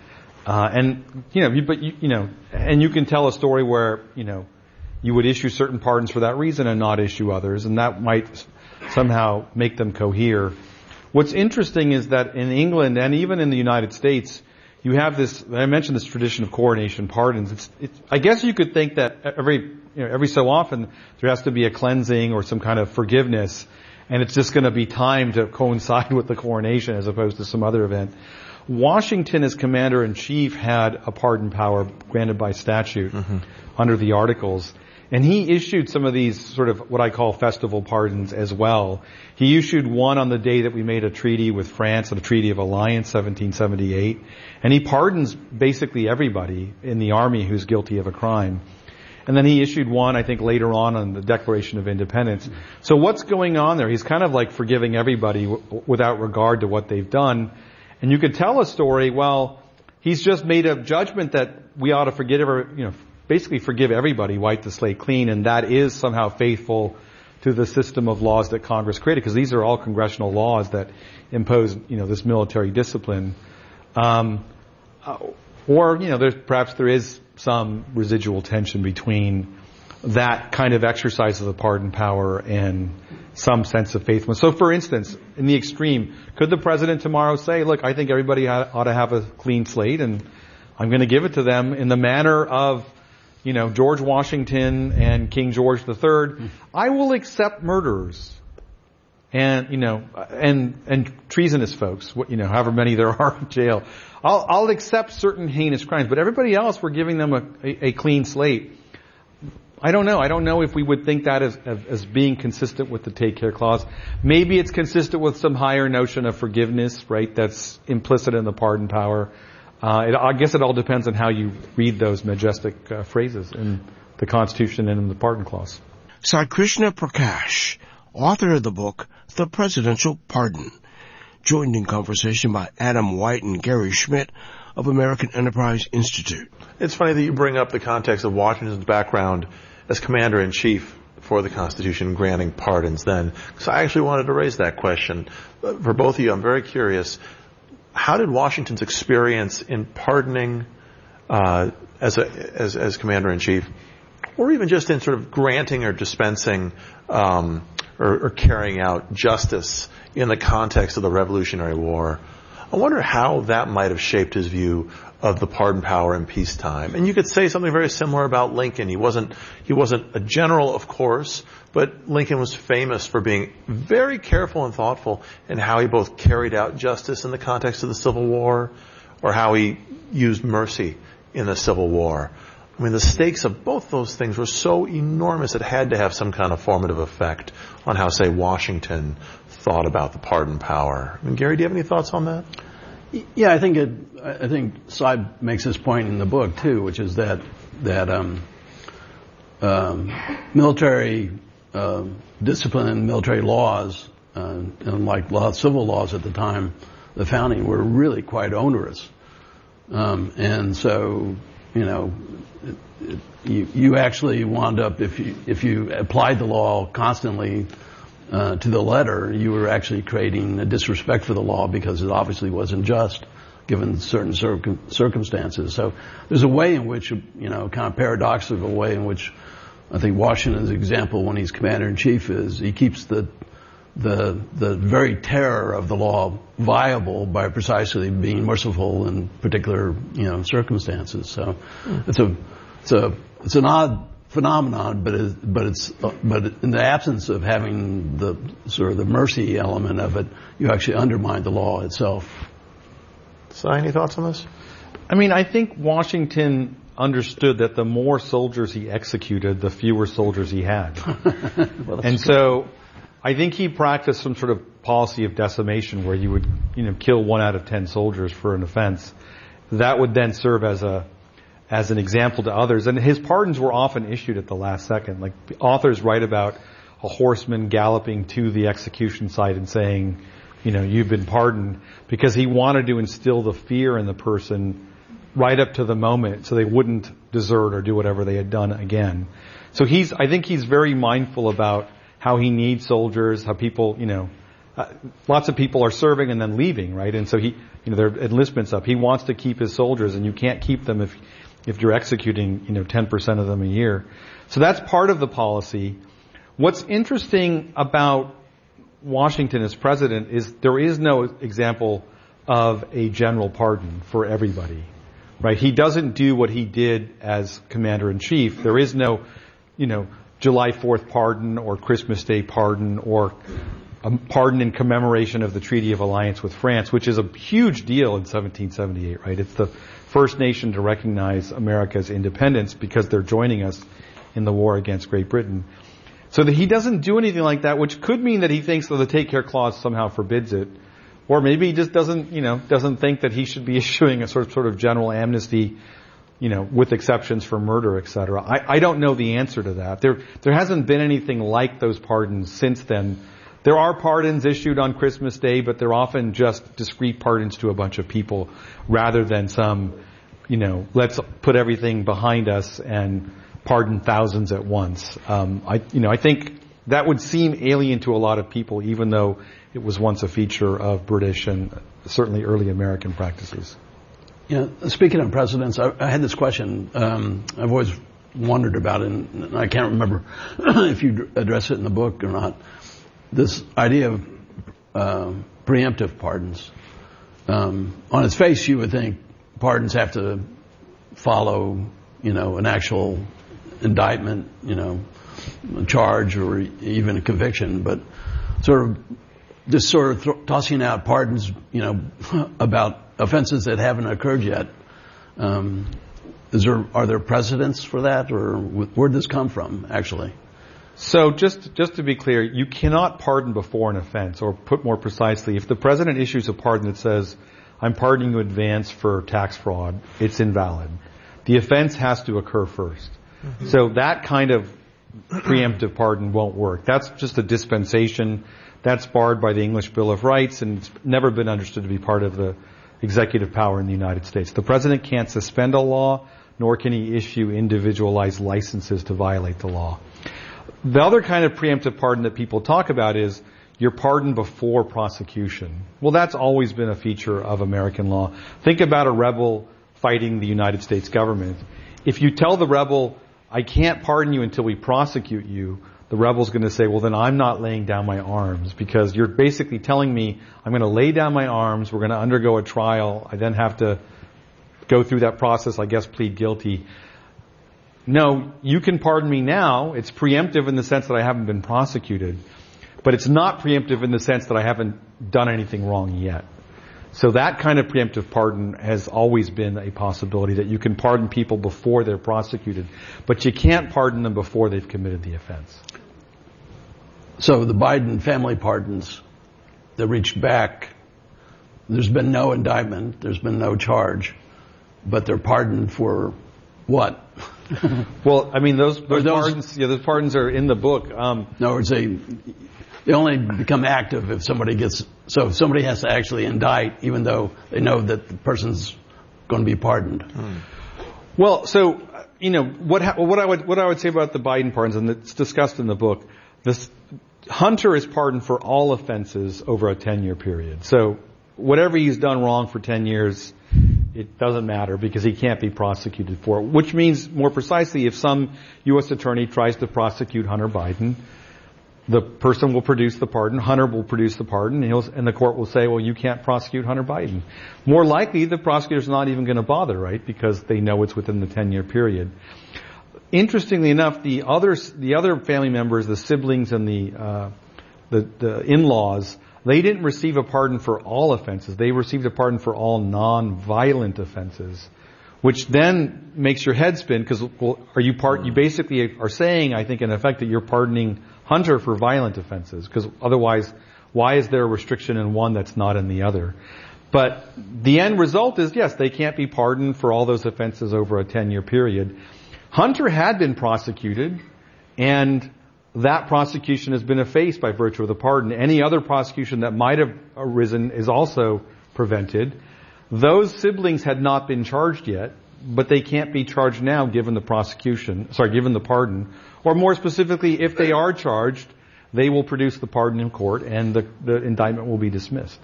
Uh, and, you know, you, but you, you know, and you can tell a story where, you know, you would issue certain pardons for that reason and not issue others, and that might somehow make them cohere. What's interesting is that in England and even in the United States, you have this, I mentioned this tradition of coronation pardons. It's, it's, I guess you could think that every, you know, every so often there has to be a cleansing or some kind of forgiveness, and it's just going to be timed to coincide with the coronation as opposed to some other event. Washington, as commander-in-chief, had a pardon power granted by statute mm-hmm. under the Articles. And he issued some of these sort of what I call festival pardons as well. He issued one on the day that we made a treaty with France, the Treaty of Alliance, seventeen seventy-eight. And he pardons basically everybody in the army who's guilty of a crime. And then he issued one, I think, later on on the Declaration of Independence. So what's going on there? He's kind of like forgiving everybody w- without regard to what they've done. And you could tell a story, well, he's just made a judgment that we ought to forgive, you know, basically forgive everybody, wipe the slate clean, and that is somehow faithful to the system of laws that Congress created, because these are all congressional laws that impose, you know, this military discipline. Um, or, you know, there's, perhaps there is some residual tension between that kind of exercise of the pardon power and some sense of faithfulness. So, for instance, in the extreme, could the president tomorrow say, look, I think everybody ought to have a clean slate, and I'm going to give it to them in the manner of, you know, George Washington and King George the Third. I will accept murderers and, you know, and, and treasonous folks, you know, however many there are in jail. I'll, I'll accept certain heinous crimes, but everybody else, we're giving them a, a, a clean slate. I don't know. I don't know if we would think that as, as, as being consistent with the Take Care Clause. Maybe it's consistent with some higher notion of forgiveness, right, that's implicit in the pardon power. Uh, it, I guess it all depends on how you read those majestic uh, phrases in the Constitution and in the Pardon Clause. Sai Krishna Prakash, author of the book, The Presidential Pardon, joined in conversation by Adam White and Gary Schmidt of American Enterprise Institute. It's funny that you bring up the context of Washington's background as commander-in-chief for the Constitution, granting pardons then, because I actually wanted to raise that question. For both of you, I'm very curious. How did Washington's experience in pardoning uh, as a as, as commander-in-chief, or even just in sort of granting or dispensing um, or, or carrying out justice in the context of the Revolutionary War, I wonder how that might have shaped his view of the pardon power in peacetime. And you could say something very similar about Lincoln. He wasn't he wasn't a general, of course, but Lincoln was famous for being very careful and thoughtful in how he both carried out justice in the context of the Civil War, or how he used mercy in the Civil War. I mean, the stakes of both those things were so enormous it had to have some kind of formative effect on how, say, Washington thought about the pardon power. I mean, Gary, do you have any thoughts on that? Yeah, I think it. I think Saib makes this point in the book too, which is that that um, um, military uh, discipline and military laws, uh, and like law, civil laws at the time, the founding, were really quite onerous, um, and so you know, it, it, you you actually wound up, if you if you applied the law constantly Uh, to the letter, you were actually creating a disrespect for the law, because it obviously wasn't just given certain circum- circumstances. So there's a way in which, you know, kind of paradoxical way in which I think Washington's example when he's commander-in-chief is he keeps the the the very terror of the law viable by precisely being merciful in particular, you know, circumstances. So mm. it's a it's a it's an odd phenomenon, but it, but it's uh, but in the absence of having the sort of the mercy element of it, you actually undermine the law itself. So, any thoughts on this? I mean, I think Washington understood that the more soldiers he executed, the fewer soldiers he had, well, and true. So I think he practiced some sort of policy of decimation, where you would, you know, kill one out of ten soldiers for an offense. That would then serve as a as an example to others. And his pardons were often issued at the last second. Like, authors write about a horseman galloping to the execution site and saying, you know, you've been pardoned, because he wanted to instill the fear in the person right up to the moment so they wouldn't desert or do whatever they had done again. So he's, I think he's very mindful about how he needs soldiers, how people, you know, uh, lots of people are serving and then leaving, right? And so he, you know, their enlistment's up. He wants to keep his soldiers, and you can't keep them if, if you're executing, you know, ten percent of them a year. So that's part of the policy. What's interesting about Washington as president is there is no example of a general pardon for everybody, right? He doesn't do what he did as commander-in-chief. There is no, you know, July fourth pardon or Christmas Day pardon or a pardon in commemoration of the Treaty of Alliance with France, which is a huge deal in seventeen seventy-eight, right? It's the first nation to recognize America's independence because they're joining us in the war against Great Britain. So that he doesn't do anything like that, which could mean that he thinks that the Take Care Clause somehow forbids it. Or maybe he just doesn't, you know, doesn't think that he should be issuing a sort of, sort of general amnesty, you know, with exceptions for murder, et cetera. I, I don't know the answer to that. There, there hasn't been anything like those pardons since then. There are pardons issued on Christmas Day, but they're often just discrete pardons to a bunch of people rather than some, you know, let's put everything behind us and pardon thousands at once. Um, I, you know, I think that would seem alien to a lot of people, even though it was once a feature of British and certainly early American practices. Yeah, speaking of presidents, I, I had this question. Um, I've always wondered about it, and I can't remember if you address it in the book or not. This idea of uh, preemptive pardons. Um, on its face, you would think pardons have to follow, you know, an actual indictment, you know, a charge or even a conviction, but sort of just sort of th- tossing out pardons, you know, about offenses that haven't occurred yet. Um, is there, are there precedents for that, or where did this come from, actually? So just, just to be clear, you cannot pardon before an offense, or put more precisely, if the president issues a pardon that says, I'm pardoning you in advance for tax fraud, it's invalid. The offense has to occur first. Mm-hmm. So that kind of preemptive pardon won't work. That's just a dispensation. That's barred by the English Bill of Rights, and it's never been understood to be part of the executive power in the United States. The president can't suspend a law, nor can he issue individualized licenses to violate the law. The other kind of preemptive pardon that people talk about is you're pardoned before prosecution. Well, that's always been a feature of American law. Think about a rebel fighting the United States government. If you tell the rebel, I can't pardon you until we prosecute you, the rebel's going to say, well, then I'm not laying down my arms, because you're basically telling me I'm going to lay down my arms, we're going to undergo a trial, I then have to go through that process, I guess plead guilty. No, you can pardon me now. It's preemptive in the sense that I haven't been prosecuted, but it's not preemptive in the sense that I haven't done anything wrong yet. So that kind of preemptive pardon has always been a possibility, that you can pardon people before they're prosecuted, but you can't pardon them before they've committed the offense. So the Biden family pardons that reached back, there's been no indictment, there's been no charge, but they're pardoned for what? Well, I mean, those, those, those pardons, yeah, those pardons are in the book. Um, in other words, they, they only become active if somebody gets, so if somebody has to actually indict, even though they know that the person's going to be pardoned. Hmm. Well, so, you know, what, ha- what I would, what I would say about the Biden pardons, and it's discussed in the book, this, Hunter is pardoned for all offenses over a ten-year period. So whatever he's done wrong for ten years, it doesn't matter because he can't be prosecuted for it. Which means, more precisely, if some U S attorney tries to prosecute Hunter Biden, the person will produce the pardon, Hunter will produce the pardon, and, he'll, and the court will say, well, you can't prosecute Hunter Biden. More likely, the prosecutor's not even going to bother, right? Because they know it's within the ten-year period. Interestingly enough, the others, the other family members, the siblings and the, uh, the, the in-laws, they didn't receive a pardon for all offenses. They received a pardon for all non-violent offenses, which then makes your head spin, because, well, are you part, you basically are saying, I think, in effect, that you're pardoning Hunter for violent offenses, because otherwise, why is there a restriction in one that's not in the other? But the end result is, yes, they can't be pardoned for all those offenses over a ten-year period. Hunter had been prosecuted, and that prosecution has been effaced by virtue of the pardon. Any other prosecution that might have arisen is also prevented. Those siblings had not been charged yet, but they can't be charged now given the prosecution, sorry, given the pardon. Or more specifically, if they are charged, they will produce the pardon in court, and the, the indictment will be dismissed.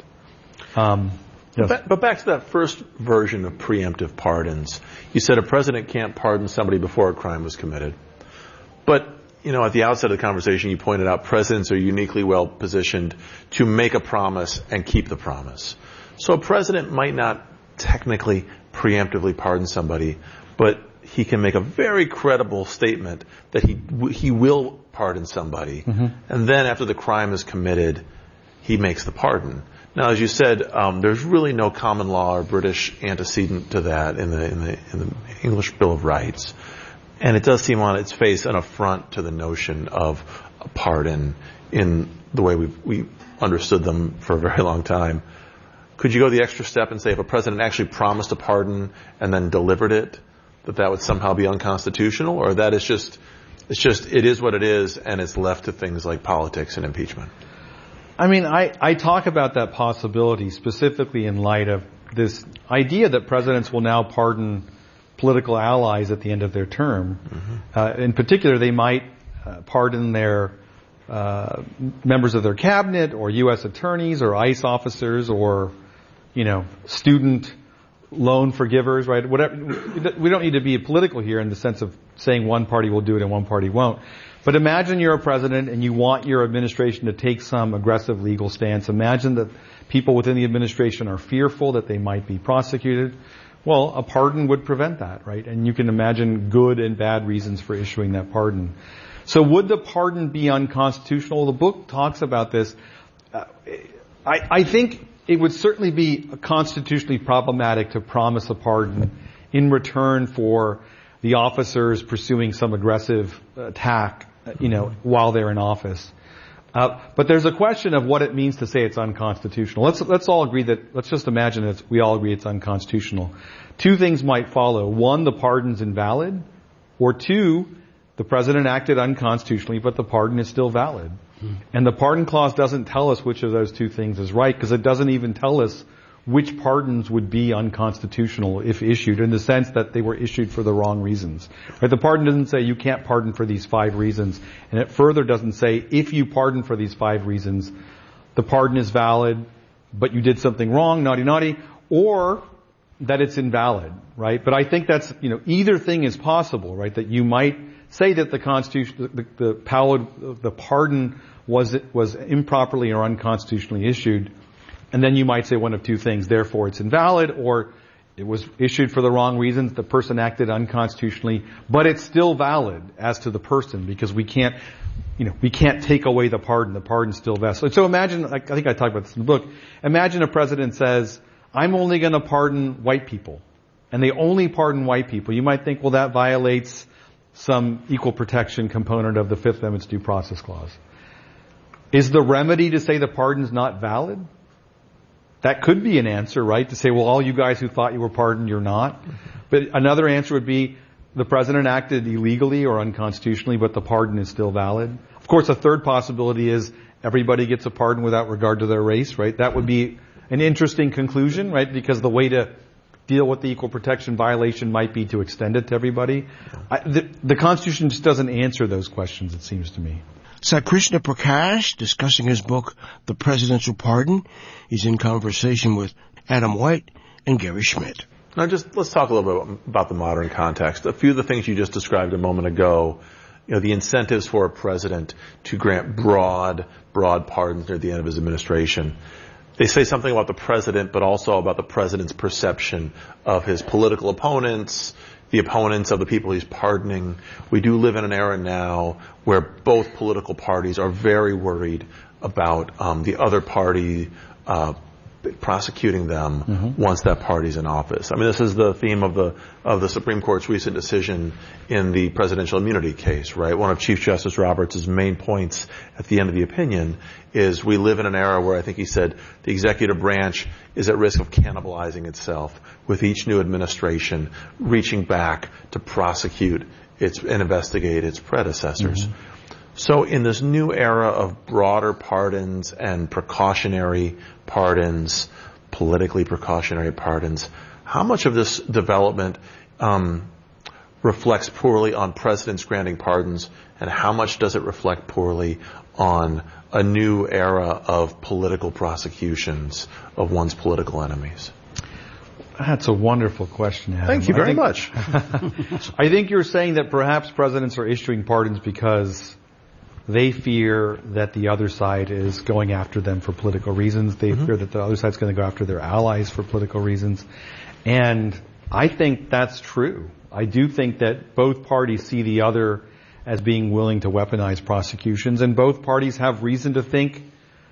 Um, yes. but, but back to that first version of preemptive pardons. You said a president can't pardon somebody before a crime was committed. But, you know, at the outset of the conversation, you pointed out presidents are uniquely well positioned to make a promise and keep the promise. So a president might not technically preemptively pardon somebody, but he can make a very credible statement that he he will pardon somebody, mm-hmm. and then after the crime is committed, he makes the pardon. Now, as you said, um, there's really no common law or British antecedent to that in the in the in the English Bill of Rights, and it does seem on its face an affront to the notion of a pardon in the way we we understood them for a very long time. Could you go the extra step and say if a president actually promised a pardon and then delivered it, that that would somehow be unconstitutional, or that is just, it's just, it is what it is, and it's left to things like politics and impeachment? I mean, I, I talk about that possibility specifically in light of this idea that presidents will now pardon political allies at the end of their term. Mm-hmm. Uh, in particular, they might uh, pardon their uh, members of their cabinet, or U S attorneys, or ICE officers, or, you know, student loan forgivers, right? Whatever. We don't need to be political here in the sense of saying one party will do it and one party won't. But imagine you're a president and you want your administration to take some aggressive legal stance. Imagine that people within the administration are fearful that they might be prosecuted. Well, a pardon would prevent that, right? And you can imagine good and bad reasons for issuing that pardon. So would the pardon be unconstitutional? The book talks about this. Uh, I, I think it would certainly be constitutionally problematic to promise a pardon in return for the officers pursuing some aggressive attack, you know, while they're in office. Uh, but there's a question of what it means to say it's unconstitutional. Let's let's all agree that, let's just imagine that we all agree it's unconstitutional. Two things might follow. One, the pardon's invalid. Or two, the president acted unconstitutionally, but the pardon is still valid. Hmm. And the pardon clause doesn't tell us which of those two things is right, because it doesn't even tell us which pardons would be unconstitutional if issued, in the sense that they were issued for the wrong reasons. Right? The pardon doesn't say you can't pardon for these five reasons, and it further doesn't say if you pardon for these five reasons, the pardon is valid, but you did something wrong, naughty naughty, or that it's invalid, right? But I think that's, you know, either thing is possible, right? That you might say that the Constitution, the, the, the, the pardon was was improperly or unconstitutionally issued. And then you might say one of two things, therefore it's invalid, or it was issued for the wrong reasons, the person acted unconstitutionally, but it's still valid as to the person, because we can't, you know, we can't take away the pardon. The pardon's still valid. So imagine, like, I think I talked about this in the book, imagine a president says, I'm only going to pardon white people, and they only pardon white people. You might think, well, that violates some equal protection component of the Fifth Amendment's due process clause. Is the remedy to say the pardon's not valid? That could be an answer, right? To say, well, all you guys who thought you were pardoned, you're not. But another answer would be the president acted illegally or unconstitutionally, but the pardon is still valid. Of course, a third possibility is everybody gets a pardon without regard to their race, right? That would be an interesting conclusion, right? Because the way to deal with the equal protection violation might be to extend it to everybody. I, the, the Constitution just doesn't answer those questions, it seems to me. Krishna Prakash, discussing his book, The Presidential Pardon. He's in conversation with Adam White and Gary Schmidt. Now just, let's talk a little bit about the modern context. A few of the things you just described a moment ago, you know, the incentives for a president to grant broad, broad pardons near the end of his administration. They say something about the president, but also about the president's perception of his political opponents, the opponents of the people he's pardoning. We do live in an era now where both political parties are very worried about um, the other party uh, prosecuting them mm-hmm. once that party's in office. I mean, this is the theme of the of the Supreme Court's recent decision in the presidential immunity case, right? One of Chief Justice Roberts' main points at the end of the opinion is we live in an era where I think he said the executive branch is at risk of cannibalizing itself with each new administration reaching back to prosecute its and investigate its predecessors. Mm-hmm. So in this new era of broader pardons and precautionary pardons, politically precautionary pardons, how much of this development um, reflects poorly on presidents granting pardons, and how much does it reflect poorly on a new era of political prosecutions of one's political enemies? That's a wonderful question, Adam. Thank you very I think, much. I think you're saying that perhaps presidents are issuing pardons because they fear that the other side is going after them for political reasons. They mm-hmm. fear that the other side's going to go after their allies for political reasons. And I think that's true. I do think that both parties see the other as being willing to weaponize prosecutions, and both parties have reason to think,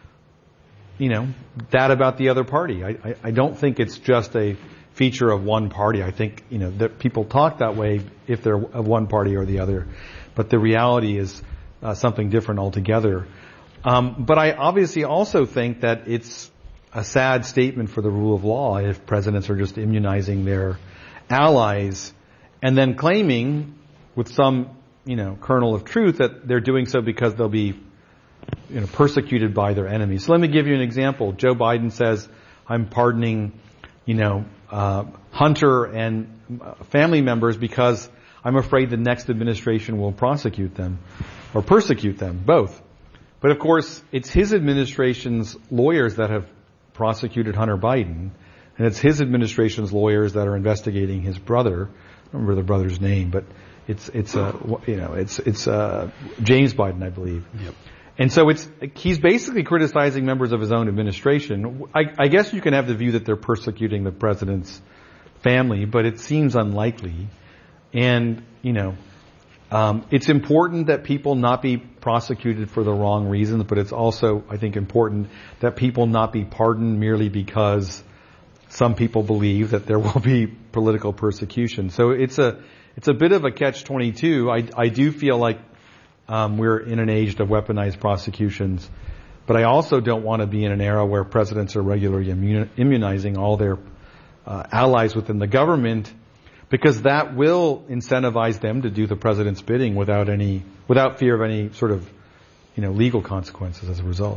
you know, that about the other party. I, I, I don't think it's just a feature of one party. I think, you know, that people talk that way if they're of one party or the other, but the reality is uh, something different altogether. Um, but I obviously also think that it's a sad statement for the rule of law if presidents are just immunizing their allies and then claiming with some, you know, kernel of truth that they're doing so because they'll be, you know, persecuted by their enemies. So let me give you an example. Joe Biden says, I'm pardoning, you know, uh, Hunter and family members because I'm afraid the next administration will prosecute them or persecute them, both. But of course, it's his administration's lawyers that have prosecuted Hunter Biden, and it's his administration's lawyers that are investigating his brother. I don't remember the brother's name, but it's it's uh, you know it's it's uh, James Biden, I believe. Yep. And so it's he's basically criticizing members of his own administration. I, I guess you can have the view that they're persecuting the president's family, but it seems unlikely. And you know, um, it's important that people not be prosecuted for the wrong reasons, but it's also, I think, important that people not be pardoned merely because some people believe that there will be political persecution. So it's a it's a bit of a catch twenty-two. I I do feel like um, we're in an age of weaponized prosecutions, but I also don't want to be in an era where presidents are regularly immun- immunizing all their uh, allies within the government, because that will incentivize them to do the president's bidding without any without fear of any sort of, you know, legal consequences as a result.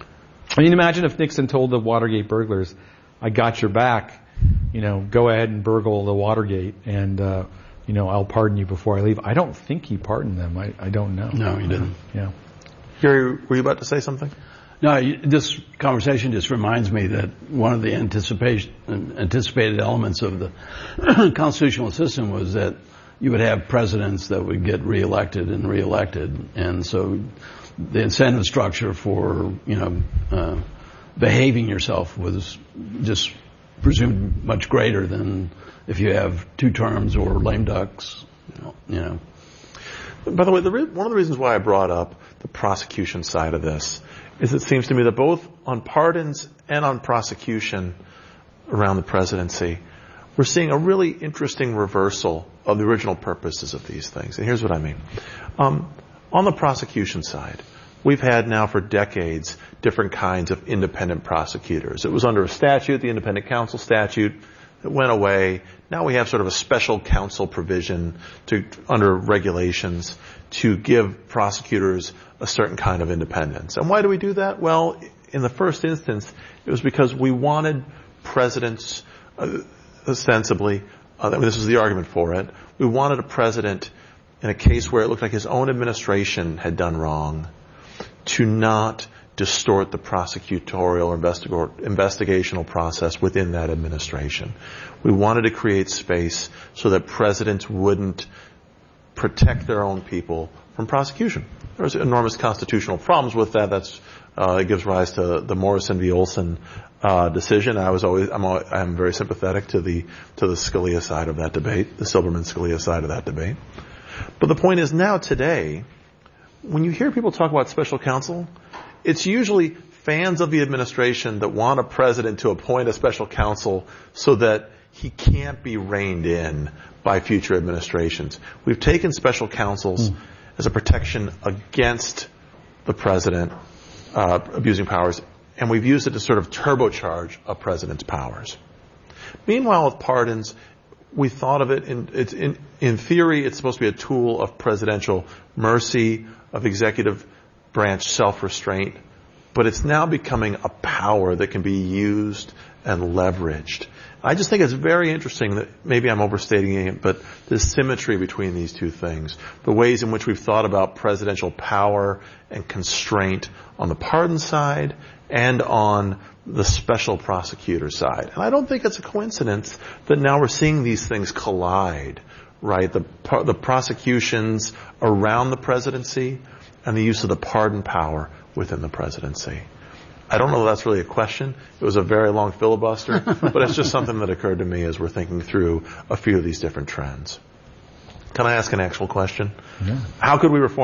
I mean, imagine if Nixon told the Watergate burglars, I got your back, you know, go ahead and burgle the Watergate and, uh, you know, I'll pardon you before I leave. I don't think he pardoned them. I, I don't know. No, he didn't. Yeah. Gary, were you about to say something? No, this conversation just reminds me that one of the anticipation, anticipated elements of the constitutional system was that you would have presidents that would get reelected and reelected. And so the incentive structure for, you know, uh, behaving yourself was just presumed much greater than if you have two terms or lame ducks, you know. By the way, the re- one of the reasons why I brought up the prosecution side of this is it seems to me that both on pardons and on prosecution around the presidency, we're seeing a really interesting reversal of the original purposes of these things. And here's what I mean. Um, on the prosecution side, we've had now for decades different kinds of independent prosecutors. It was under a statute, the independent counsel statute. It went away. Now we have sort of a special counsel provision to, under regulations to give prosecutors a certain kind of independence. And why do we do that? Well, in the first instance, it was because we wanted presidents, uh, ostensibly, uh, this was the argument for it, we wanted a president in a case where it looked like his own administration had done wrong to not distort the prosecutorial or investigator, investigational process within that administration. We wanted to create space so that presidents wouldn't protect their own people from prosecution. There's enormous constitutional problems with that. That's uh, it gives rise to the Morrison v. Olson uh, decision. I was always I'm always, I'm very sympathetic to the to the Scalia side of that debate, the Silberman-Scalia side of that debate. But the point is now today, when you hear people talk about special counsel, it's usually fans of the administration that want a president to appoint a special counsel so that he can't be reined in by future administrations. We've taken special counsels mm. as a protection against the president uh, abusing powers, and we've used it to sort of turbocharge a president's powers. Meanwhile, with pardons, we thought of it in, it's in, in theory, it's supposed to be a tool of presidential mercy, of executive branch self-restraint, but it's now becoming a power that can be used and leveraged. I just think it's very interesting that maybe I'm overstating it, but the symmetry between these two things, the ways in which we've thought about presidential power and constraint on the pardon side and on the special prosecutor side. And I don't think it's a coincidence that now we're seeing these things collide, right? The, the prosecutions around the presidency and the use of the pardon power within the presidency. I don't know if that's really a question. It was a very long filibuster, but it's just something that occurred to me as we're thinking through a few of these different trends. Can I ask an actual question? Yeah. How could we reform